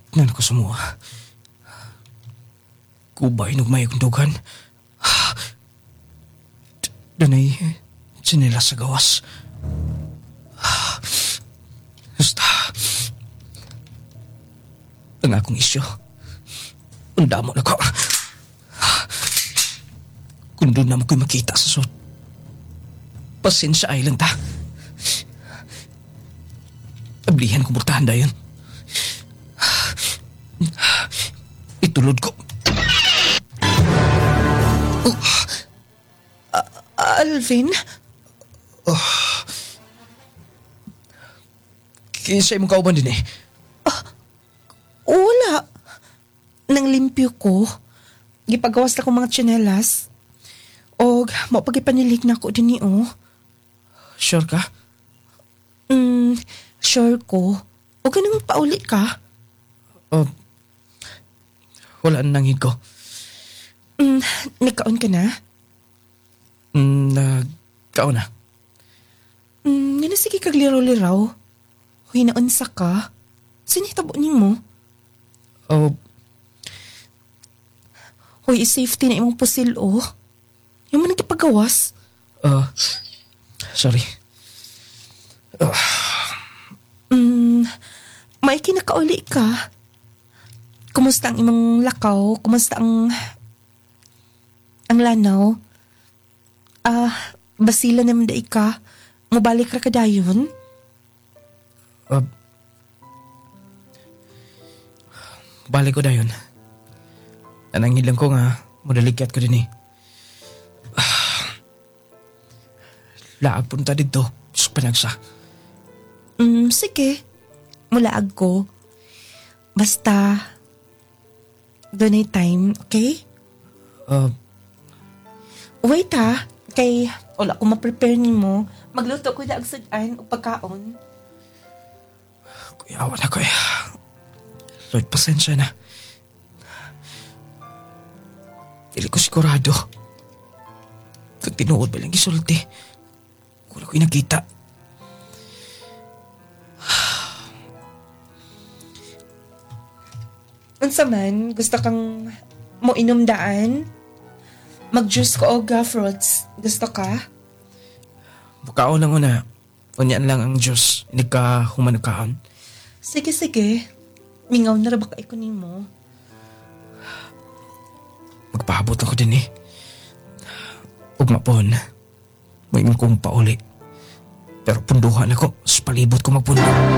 Nan ko semua. Kubay nagmay akong dugan. Danay tsinelas sa gawas. Basta. Ang akong isyo. Undamo na ko. Kung doon naman ko'y makita sa suot. Pasensya Island ta. Ablihan ko burtahan dayon. Itulod ko. Alvin? Kinsay mong kauban din eh. Wala. Nang limpyo ko. Gipagawas na ko mga tsinelas. O, mapagipanilig na ako din niyo. Sure ka? Sure ko. O ganun pauli ka? Wala nangin ko. Nagkaon ka na? Nagkaon na. Nga na sige kagliraw-liraw. Huy naunsa ka. Sinitabo ni mo? Huy, safety na imong pusil o. Yung man nagkipagawas. Sorry. May kinakauli ka. Kumusta ang imong lakaw? Kumusta ang lanaw? Basila naman da ka. Mubalik ra ka dayon? Balik ko dayon. Nanangin lang ko nga, modalikat ko din eh. Laag punta dito, Diyos panagsa. Sige. Mulaag ko. Basta, doon ay time, okay? Wait ha. Kay, wala ko ma-prepare ni mo. Magluto ko na agsadan o pagkaon. Kuya, awan ako eh. Lord, pasensya na. Dili ko sigurado. Kung tinuod ba lang isulti. Kung ako'y nakita. Unsa man, gusto kang mo inumdaan? Mag-juice ko og fruits. Gusto ka? Bukaon lang una. Unyaan lang ang Diyos. Hindi ka humanakaon. Sige, sige. Mingaw na ra ba kay kunin mo? Magpahabot ako din eh. Ugma pon. May kong pauli. Pero punduhan ako. Sa palibot ko magpundo.